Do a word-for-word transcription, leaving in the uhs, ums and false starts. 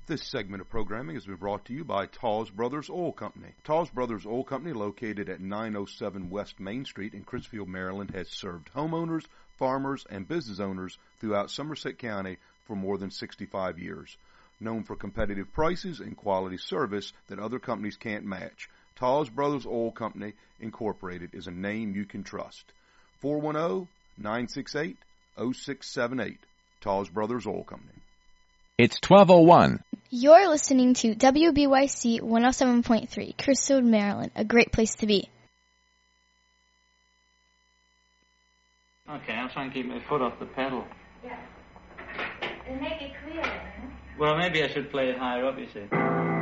This segment of programming has been brought to you by Tawes Brothers Oil Company. Tawes Brothers Oil Company, located at nine oh seven West Main Street in Crisfield, Maryland, has served homeowners, farmers, and business owners throughout Somerset County for more than sixty-five years. Known for competitive prices and quality service that other companies can't match, Tawes Brothers Oil Company, Incorporated is a name you can trust. four one zero, nine six eight, zero six seven eight. Tawes Brothers Oil Company. It's twelve oh one. You're listening to W B Y C one oh seven point three, Crisfield, Maryland, a great place to be. Okay, I'll try and keep my foot off the pedal. Yeah. And make it clear, huh? Well, maybe I should play it higher up, you see.